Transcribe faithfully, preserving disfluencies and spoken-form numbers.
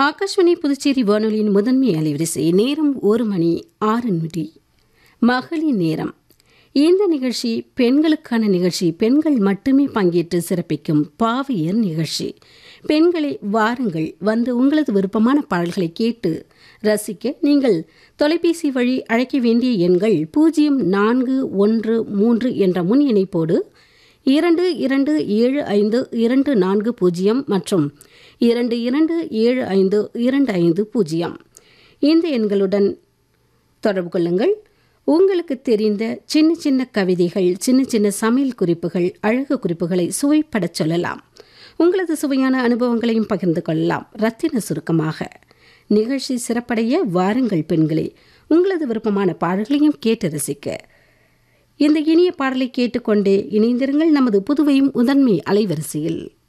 ஆகாஷ்வாணி புதுச்சேரி வானொலியின் முதன்மை அலைவரிசை நேரம் ஒரு மணி ஆறு நிமிடி மகளிர் நேரம். இந்த நிகழ்ச்சி பெண்களுக்கான நிகழ்ச்சி. பெண்கள் மட்டுமே பங்கேற்று சிறப்பிக்கும் பாவையர் நிகழ்ச்சி. பெண்களை வாருங்கள், வந்து உங்களது விருப்பமான பாடல்களை கேட்டு ரசிக்க நீங்கள் தொலைபேசி வழி அழைக்க வேண்டிய எண்கள் பூஜ்ஜியம் நான்கு ஒன்று மூன்று என்ற முன் இணைப்போடு இரண்டு இரண்டு ஏழு ஐந்து இரண்டு நான்கு பூஜ்ஜியம் மற்றும் இரண்டு இரண்டு ஏழு ஐந்து இரண்டு ஐந்து பூஜ்ஜியம். இந்த எண்களுடன் தொடர்பு கொள்ளுங்கள். உங்களுக்கு தெரிந்த சின்ன சின்ன கவிதைகள், சின்ன சின்ன சமையல் குறிப்புகள், அழகு குறிப்புகளை சுவைப்படச் சொல்லலாம். உங்களது சுவையான அனுபவங்களையும் பகிர்ந்து கொள்ளலாம். ரத்தின சுருக்கமாக நிகழ்ச்சி சிறப்படைய வாருங்கள் பெண்களே, உங்களது விருப்பமான பாடல்களையும் கேட்டு ரசிக்க. இந்த இனிய பாடலை கேட்டுக்கொண்டே இணைந்திருங்கள் நமது புதுவையும் முதன்மை அலைவரிசையில்.